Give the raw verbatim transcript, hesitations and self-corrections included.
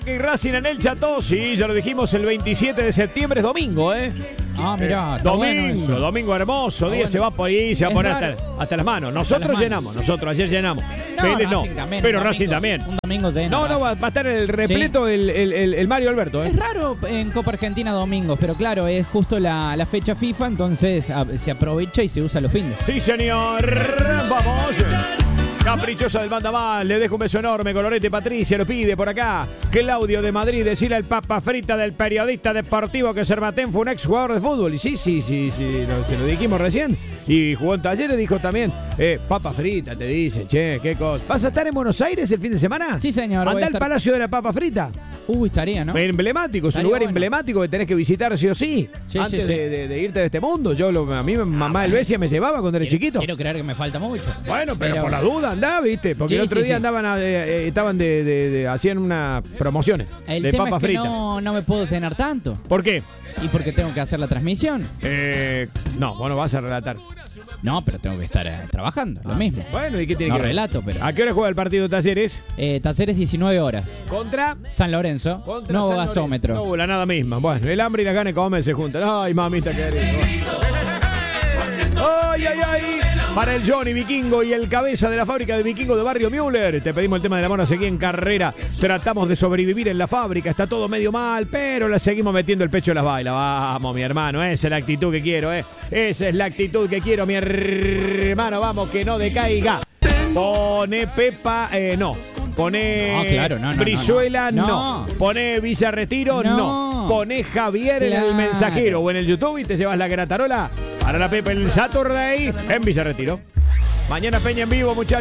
Y Racing en el Chateau, sí, ya lo dijimos, el veintisiete de septiembre es domingo, ¿eh? Ah, mirá, Eh, está domingo, bueno eso. domingo hermoso, día bueno. se va por ahí, se va a Es poner hasta, raro. hasta las manos. Nosotros las manos. llenamos, nosotros ayer llenamos. No, Vélez no, Racing también, pero un Racing domingo- también. Un domingo lleno. No, no, va, Racing. va a estar el repleto el, el, el- el Mario Alberto, ¿eh? Es raro en Copa Argentina domingos, pero claro, es justo la, la fecha FIFA, entonces a- se aprovecha y se usa los fines. Sí, señor. Vamos. Caprichosa del Mandamás, le dejo un beso enorme. Colorete Patricia lo pide por acá. Claudio de Madrid, decirle al papa frita del periodista deportivo que Sermatén fue un ex jugador de fútbol. Y sí, sí, sí, sí, lo, se lo dijimos recién. Y jugó en Talleres, dijo también, eh, papa frita, te dicen, che, qué cosa. ¿Vas a estar en Buenos Aires el fin de semana? Sí, señor, voy Anda a al estar- Palacio de la Papa Frita. Uy, estaría, ¿no? Emblemático, es un Estaría lugar bueno. emblemático que tenés que visitar sí o sí. Sí, antes sí, de, sí. de- de irte de este mundo. Yo lo- a mí mamá del Besia me llevaba cuando era Quiero- chiquito. Quiero creer que me falta mucho. Bueno, pero, por la duda andá, ¿viste? Porque Sí, el otro sí, día sí. andaban a- eh, eh, estaban de, de- de- hacían unas promociones El de tema papa es que frita. no, no me puedo cenar tanto. ¿Por qué? Y porque tengo que hacer la transmisión. Eh, no, vos no vas a relatar. No, pero tengo que estar eh, trabajando, lo mismo. Bueno, ¿y qué tiene No que ver? relato, pero- ¿A qué hora juega el partido de Talleres? Eh, Talleres diecinueve horas. Contra... San Lorenzo. Contra Nuevo San Lorenzo. gasómetro. No, la nada misma. Bueno, el hambre y la gana de comer se juntan. Ay, mamita querida. Ay, ay, ay. Para el Johnny Vikingo y el cabeza de la fábrica de Vikingo de Barrio Müller. Te pedimos el tema de la mano, seguí en carrera. Tratamos de sobrevivir en la fábrica. Está todo medio mal, pero le seguimos metiendo el pecho a las bailas. Vamos, mi hermano. Esa es la actitud que quiero, ¿eh? Esa es la actitud que quiero, mi hermano. Vamos, que no decaiga. Pone Pepa, eh, no. Pone No, claro, no, no, Brizuela, no, no. no. Pone Villa Retiro, no. No. Pone Javier en el Claro. mensajero o en el YouTube y te llevas la gratarola para la Pepa el Saturday en Villa Retiro. Mañana Peña en vivo, muchachos.